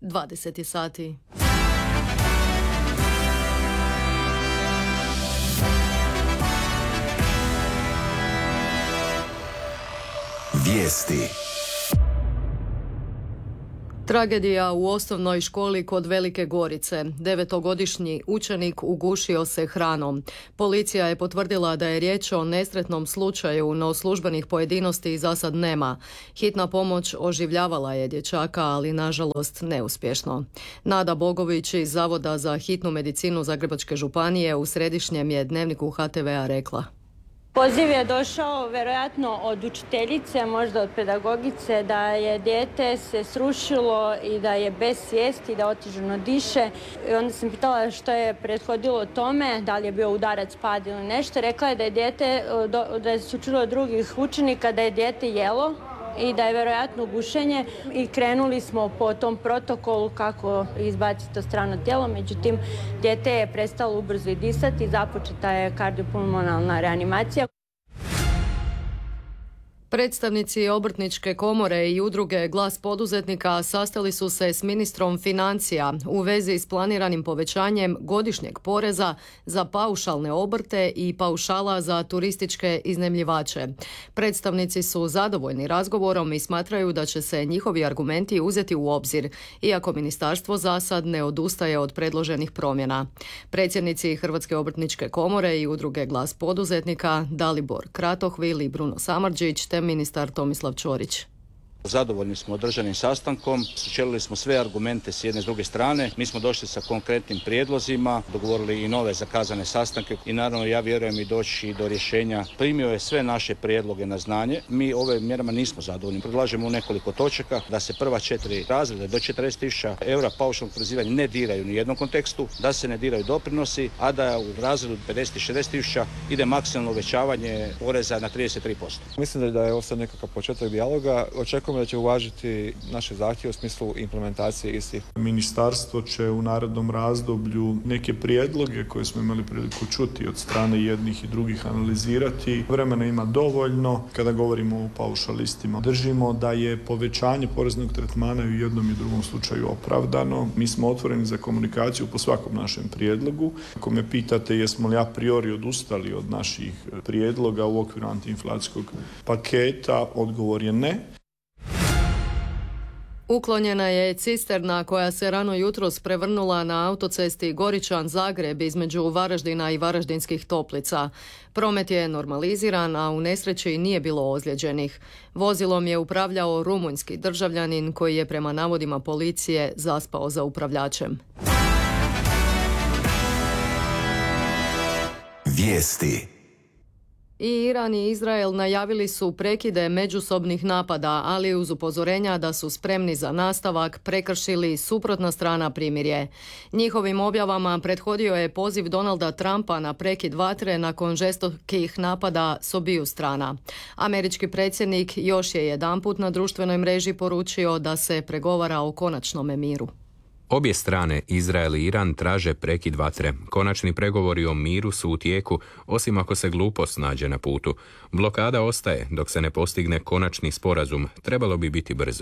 20 sati. Vijesti. Tragedija u osnovnoj školi kod Velike Gorice. 9-godišnji učenik ugušio se hranom. Policija je potvrdila da je riječ o nesretnom slučaju, no službenih pojedinosti za sad nema. Hitna pomoć oživljavala je dječaka, ali nažalost neuspješno. Nada Bogović iz Zavoda za hitnu medicinu Zagrebačke županije u središnjem je dnevniku HTV-a rekla. Poziv je došao vjerojatno od učiteljice, možda od pedagogice, da je dijete se srušilo i da je bez svijesti, da otežano diše. I onda sam pitala što je prethodilo tome, da li je bio udarac, pad ili nešto. Rekla je da je dijete, da su čuli od drugih učenika da je dijete jelo i da je vjerojatno gušenje i krenuli smo po tom protokolu kako izbaciti to strano tijelo, međutim dijete je prestalo ubrzo i disati i započeta je kardiopulmonalna reanimacija. Predstavnici Obrtničke komore i udruge Glas poduzetnika sastali su se s ministrom financija u vezi s planiranim povećanjem godišnjeg poreza za paušalne obrte i paušala za turističke iznajmljivače. Predstavnici su zadovoljni razgovorom i smatraju da će se njihovi argumenti uzeti u obzir, iako ministarstvo za sad ne odustaje od predloženih promjena. Predsjednici Hrvatske obrtničke komore i udruge Glas poduzetnika Dalibor Kratohvil i Bruno Samardžić te ministar Tomislav Ćorić. Zadovoljni smo održanim sastankom, sučelili smo sve argumente s jedne i s druge strane, mi smo došli sa konkretnim prijedlozima, dogovorili i nove zakazane sastanke i naravno ja vjerujem i doći do rješenja. Primio je sve naše prijedloge na znanje, mi ove mjerama nismo zadovoljni. Predlažemo u nekoliko točaka da se prva 4 razreda do 40.000 eura paušalnog oporezivanja ne diraju ni u jednom kontekstu, da se ne diraju doprinosi, a da u razredu 50 i 60.000 ide maksimalno uvećavanje poreza na 33%. Mislim da je ovo sad nekakav početak dijaloga. Očekujemo da će uvažiti naše zahtjeve u smislu implementacije istih. Ministarstvo će u narednom razdoblju neke prijedloge koje smo imali priliku čuti od strane jednih i drugih analizirati. Vremena ima dovoljno. Kada govorimo o paušalistima, držimo da je povećanje poreznog tretmana u jednom i drugom slučaju opravdano. Mi smo otvoreni za komunikaciju po svakom našem prijedlogu. Ako me pitate jesmo li a priori odustali od naših prijedloga u okviru antiinflacijskog paketa, odgovor je ne. Uklonjena je cisterna koja se rano jutros prevrnula na autocesti Goričan-Zagreb između Varaždina i Varaždinskih Toplica. Promet je normaliziran, a u nesreći nije bilo ozlijeđenih. Vozilom je upravljao rumunjski državljanin koji je prema navodima policije zaspao za upravljačem. Vijesti. I Iran i Izrael najavili su prekide međusobnih napada, ali uz upozorenja da su spremni za nastavak prekršili suprotna strana primirje. Njihovim objavama prethodio je poziv Donalda Trumpa na prekid vatre nakon žestokih napada s obiju strana. Američki predsjednik još je jedanput na društvenoj mreži poručio da se pregovara o konačnom miru. Obje strane, Izrael i Iran, traže prekid vatre. Konačni pregovori o miru su u tijeku, osim ako se glupost nađe na putu. Blokada ostaje dok se ne postigne konačni sporazum. Trebalo bi biti brzo.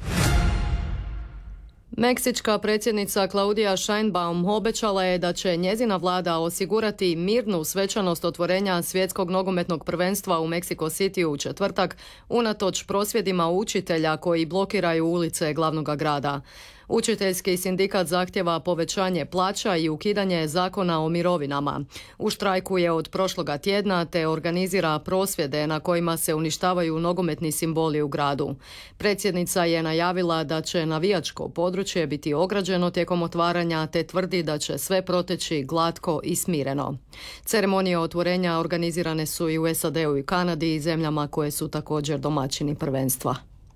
Meksička predsjednica Claudia Sheinbaum obećala je da će njezina vlada osigurati mirnu svečanost otvorenja svjetskog nogometnog prvenstva u Mexico City u četvrtak, unatoč prosvjedima učitelja koji blokiraju ulice glavnog grada. Učiteljski sindikat zahtjeva povećanje plaća i ukidanje zakona o mirovinama. U štrajku je od prošloga tjedna te organizira prosvjede na kojima se uništavaju nogometni simboli u gradu. Predsjednica je najavila da će navijačko područje biti ograđeno tijekom otvaranja te tvrdi da će sve proteći glatko i smireno. Ceremonije otvorenja organizirane su i u SAD-u i Kanadi i zemljama koje su također domaćini prvenstva.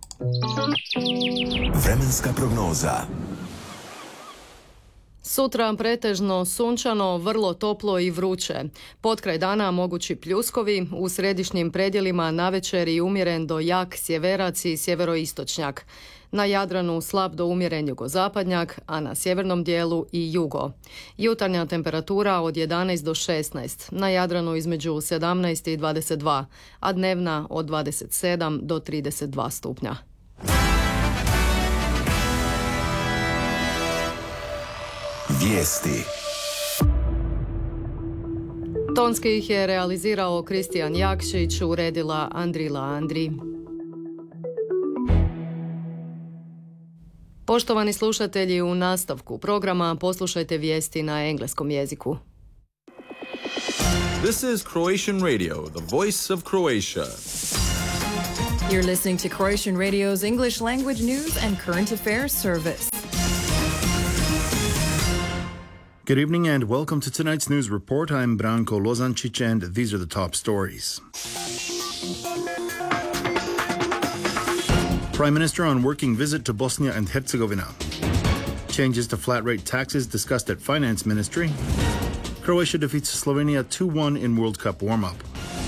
Vremenska prognoza. Sutra pretežno sunčano, vrlo toplo i vruće. Potkraj dana mogući pljuskovi, u središnjim predjelima navečer i umjeren do jak sjeverac i sjeveroistočnjak. Na Jadranu slab do umjeren jugozapadnjak, a na sjevernom dijelu i jugo. Jutarnja temperatura od 11 do 16, na Jadranu između 17 i 22, a dnevna od 27 do 32 stupnja. Vijesti. Tonski ih je realizirao Kristijan Jakšić, uredila Andrila Andri. Poštovani slušatelji, u nastavku programa poslušajte vijesti na engleskom jeziku. This is Croatian Radio, the voice of Croatia. You're listening to Croatian Radio's English language news and current affairs service. Good evening and welcome to tonight's news report. I'm Branko Lozančić and these are the top stories. Prime Minister on working visit to Bosnia and Herzegovina. Changes to flat rate taxes discussed at Finance Ministry. Croatia defeats Slovenia 2-1 in World Cup warm-up.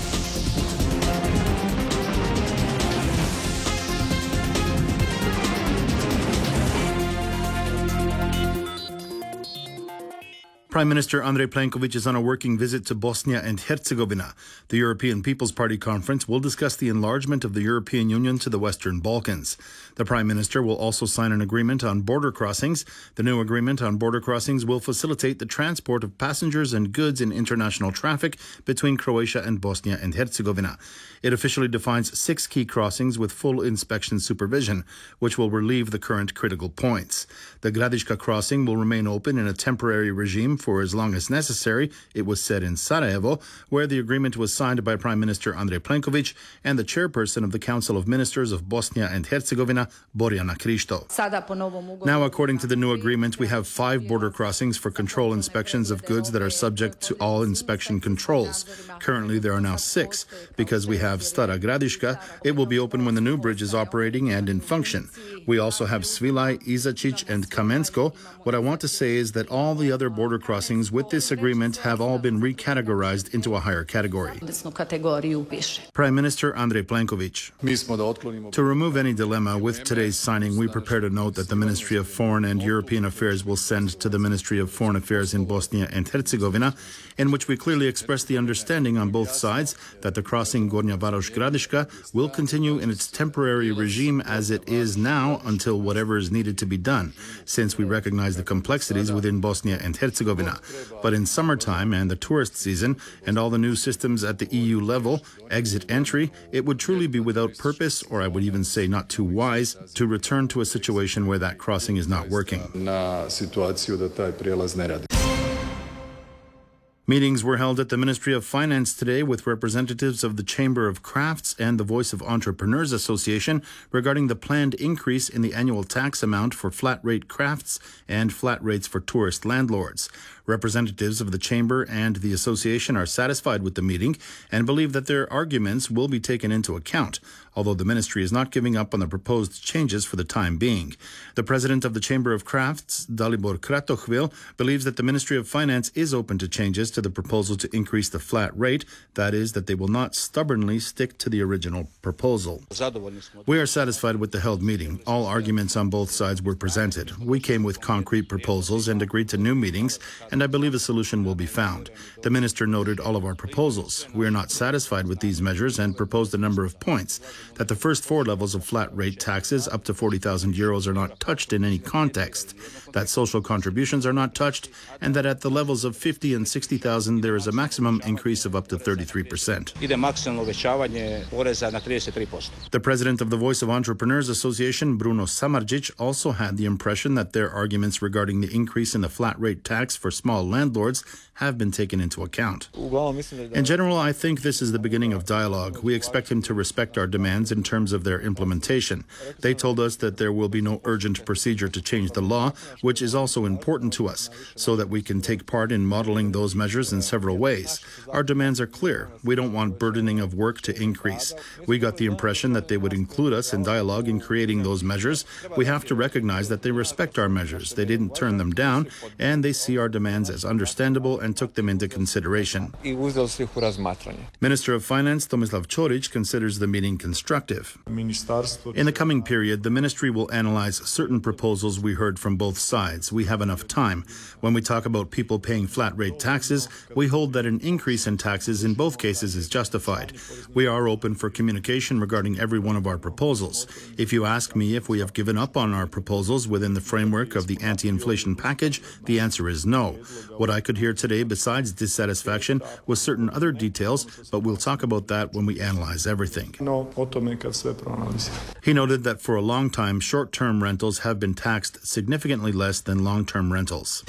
Prime Minister Andrej Plenković is on a working visit to Bosnia and Herzegovina. The European People's Party conference will discuss the enlargement of the European Union to the Western Balkans. The Prime Minister will also sign an agreement on border crossings. The new agreement on border crossings will facilitate the transport of passengers and goods in international traffic between Croatia and Bosnia and Herzegovina. It officially defines 6 key crossings with full inspection supervision, which will relieve the current critical points. The Gradiška crossing will remain open in a temporary regime for as long as necessary, it was said in Sarajevo, where the agreement was signed by Prime Minister Andrej Plenković and the chairperson of the Council of Ministers of Bosnia and Herzegovina, Borjana Krišto. Now, according to the new agreement, we have 5 border crossings for control inspections of goods that are subject to all inspection controls. Currently, there are now 6. Because we have Stara Gradiška, it will be open when the new bridge is operating and in function. We also have Svilaj, Izačić, and Kamensko. What I want to say is that all the other border crossings with this agreement have all been recategorized into a higher category. Prime Minister Andrej Plenković. To remove any dilemma with today's signing, we prepared a note that the Ministry of Foreign and European Affairs will send to the Ministry of Foreign Affairs in Bosnia and Herzegovina, in which we clearly express the understanding on both sides that the crossing Gornja Varoš-Gradiška will continue in its temporary regime as it is now until whatever is needed to be done, since we recognize the complexities within Bosnia and Herzegovina. But in summertime and the tourist season and all the new systems at the EU level, exit entry, it would truly be without purpose, or I would even say not too wise, to return to a situation where that crossing is not working. Meetings were held at the Ministry of Finance today with representatives of the Chamber of Crafts and the Voice of Entrepreneurs Association regarding the planned increase in the annual tax amount for flat-rate crafts and flat rates for tourist landlords. Representatives of the Chamber and the Association are satisfied with the meeting and believe that their arguments will be taken into account, although the Ministry is not giving up on the proposed changes for the time being. The President of the Chamber of Crafts, Dalibor Kratochvil, believes that the Ministry of Finance is open to changes to the proposal to increase the flat rate, that is, that they will not stubbornly stick to the original proposal. We are satisfied with the held meeting. All arguments on both sides were presented. We came with concrete proposals and agreed to new meetings, and I believe a solution will be found. The Minister noted all of our proposals. We are not satisfied with these measures and proposed a number of points. That the first 4 levels of flat rate taxes up to 40,000 euros are not touched in any context, that social contributions are not touched, and that at the levels of 50 and 60,000 there is a maximum increase of up to 33%. The President of the Voice of Entrepreneurs Association, Bruno Samardžić, also had the impression that their arguments regarding the increase in the flat rate tax for small landlords have been taken into account. In general, I think this is the beginning of dialogue. We expect him to respect our demands in terms of their implementation. They told us that there will be no urgent procedure to change the law, which is also important to us, so that we can take part in modeling those measures in several ways. Our demands are clear. We don't want burdening of work to increase. We got the impression that they would include us in dialogue in creating those measures. We have to recognize that they respect our measures. They didn't turn them down, and they see our demands as understandable and took them into consideration. Minister of Finance Tomislav Ćorić considers the meeting constructive. In the coming period, the ministry will analyze certain proposals we heard from both sides. We have enough time. When we talk about people paying flat rate taxes, proposals, we hold that an increase in taxes in both cases is justified. We are open for communication regarding every one of our proposals. If you ask me if we have given up on our proposals within the framework of the anti-inflation package, the answer is no. What I could hear today, besides dissatisfaction, was certain other details, but we'll talk about that when we analyze everything. He noted that for a long time, short-term rentals have been taxed significantly less than long-term rentals.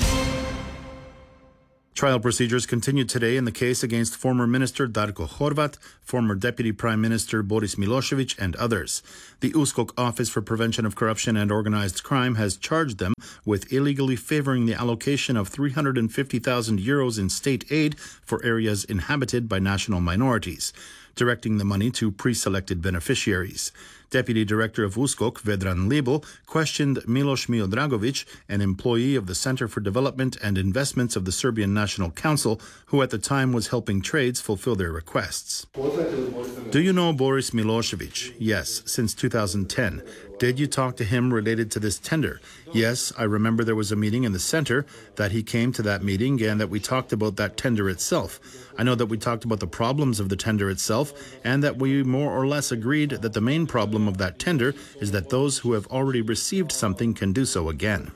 Trial procedures continued today in the case against former Minister Darko Horvat, former Deputy Prime Minister Boris Milosevic, and others. The USKOK Office for Prevention of Corruption and Organized Crime has charged them with illegally favoring the allocation of 350,000 euros in state aid for areas inhabited by national minorities, directing the money to pre-selected beneficiaries. Deputy Director of USKOK, Vedran Libel, questioned Miloš Miodragovic, an employee of the Center for Development and Investments of the Serbian National Council, who at the time was helping trades fulfill their requests. Do you know Boris Milosevic? Yes, since 2010. Did you talk to him related to this tender? Yes, I remember there was a meeting in the center, that he came to that meeting and that we talked about that tender itself. I know that we talked about the problems of the tender itself and that we more or less agreed that the main problem of that tender is that those who have already received something can do so again.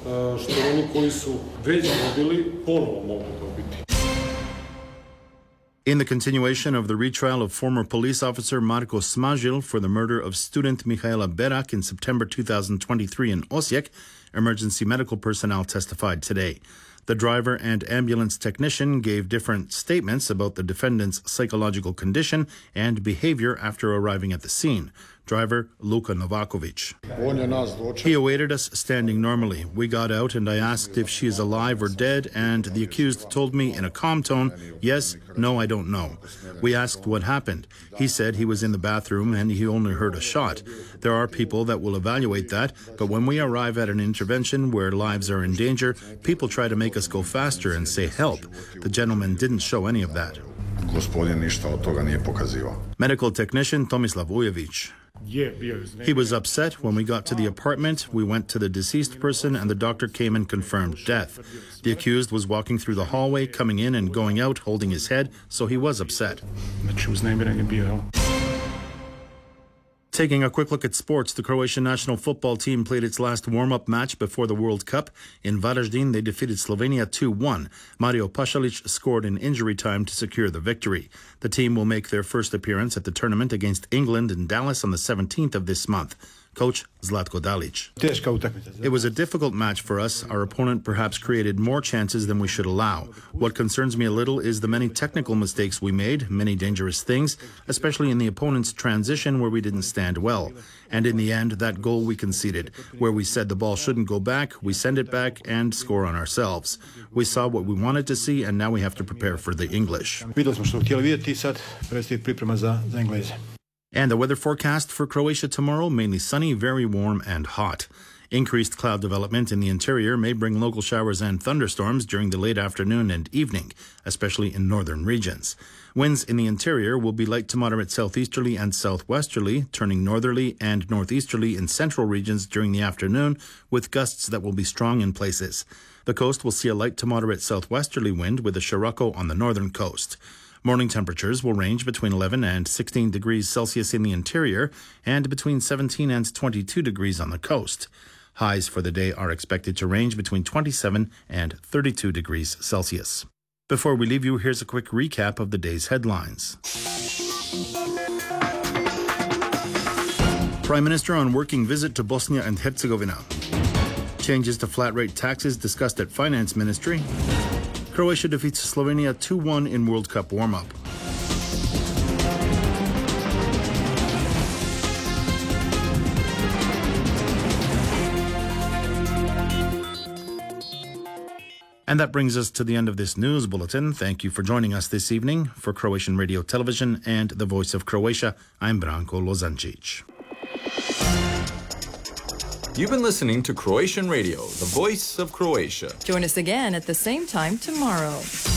In the continuation of the retrial of former police officer Marko Smažil for the murder of student Mihaela Berak in September 2023 in Osijek, emergency medical personnel testified today. The driver and ambulance technician gave different statements about the defendant's psychological condition and behavior after arriving at the scene. Driver Luka Novakovic. He awaited us standing normally. We got out and I asked if she is alive or dead, and the accused told me in a calm tone, yes, no, I don't know. We asked what happened. He said he was in the bathroom and he only heard a shot. There are people that will evaluate that, but when we arrive at an intervention where lives are in danger, people try to make us go faster and say help. The gentleman didn't show any of that. Medical technician Tomislav Ujevic. He was upset when we got to the apartment. We went to the deceased person and the doctor came and confirmed death. The accused was walking through the hallway, coming in and going out, holding his head, so he was upset. Taking a quick look at sports, the Croatian national football team played its last warm-up match before the World Cup. In Varaždin, they defeated Slovenia 2-1. Mario Pašalić scored in injury time to secure the victory. The team will make their first appearance at the tournament against England in Dallas on the 17th of this month. Coach Zlatko Dalic. It was a difficult match for us. Our opponent perhaps created more chances than we should allow. What concerns me a little is the many technical mistakes we made, many dangerous things, especially in the opponent's transition where we didn't stand well. And in the end, that goal we conceded, where we said the ball shouldn't go back, we send it back and score on ourselves. We saw what we wanted to see and now we have to prepare for the English. And the weather forecast for Croatia tomorrow, mainly sunny, very warm and hot. Increased cloud development in the interior may bring local showers and thunderstorms during the late afternoon and evening, especially in northern regions. Winds in the interior will be light to moderate southeasterly and southwesterly, turning northerly and northeasterly in central regions during the afternoon, with gusts that will be strong in places. The coast will see a light to moderate southwesterly wind with a scirocco on the northern coast. Morning temperatures will range between 11 and 16 degrees Celsius in the interior and between 17 and 22 degrees on the coast. Highs for the day are expected to range between 27 and 32 degrees Celsius. Before we leave you, here's a quick recap of the day's headlines. Prime Minister on working visit to Bosnia and Herzegovina. Changes to flat rate taxes discussed at Finance Ministry. Croatia defeats Slovenia 2-1 in World Cup warm-up. And that brings us to the end of this news bulletin. Thank you for joining us this evening. For Croatian Radio Television and the Voice of Croatia, I'm Branko Lozancic. You've been listening to Croatian Radio, the Voice of Croatia. Join us again at the same time tomorrow.